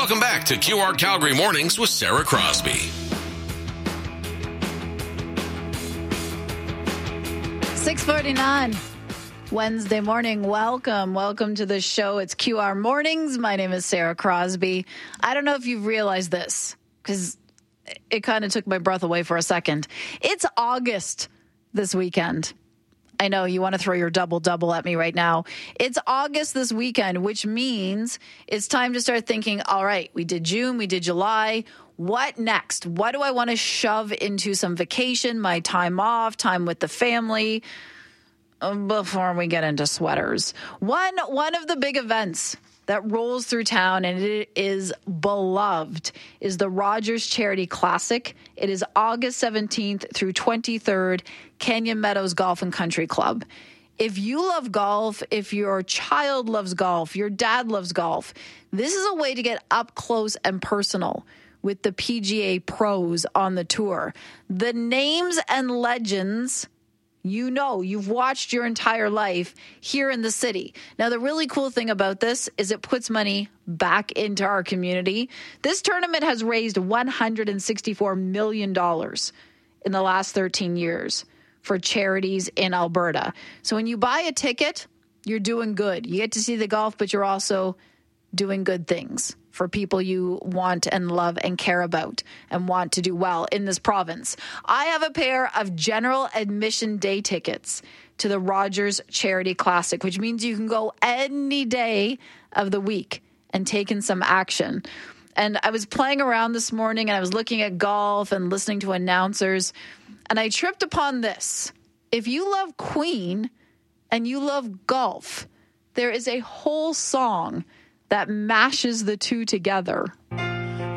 Welcome back to QR Calgary Mornings with Sarah Crosby. 6:49 Wednesday morning. Welcome to the show. It's QR Mornings. My name is Sarah Crosby. I don't know if you've realized this because it kind of took my breath away for a second. It's August this weekend. I know you want to throw your double at me right now. It's August this weekend, which means it's time to start thinking, all right, we did June, we did July. What next? What do I want to shove into some vacation, my time off, time with the family, before we get into sweaters? One of the big events that rolls through town, and it is beloved, is the Rogers Charity Classic. It is August 17th through 23rd, Canyon Meadows Golf and Country Club. If you love golf, if your child loves golf, your dad loves golf, this is a way to get up close and personal with the PGA pros on the tour. The names and legends you've watched your entire life here in the city. Now, the really cool thing about this is it puts money back into our community. This tournament has raised $164 million in the last 13 years for charities in Alberta. So when you buy a ticket, you're doing good. You get to see the golf, but you're also doing good things for people you want and love and care about and want to do well in this province. I have a pair of general admission day tickets to the Rogers Charity Classic, which means you can go any day of the week and take in some action. And I was playing around this morning and I was looking at golf and listening to announcers, and I tripped upon this. If you love Queen and you love golf, there is a whole song that mashes the two together.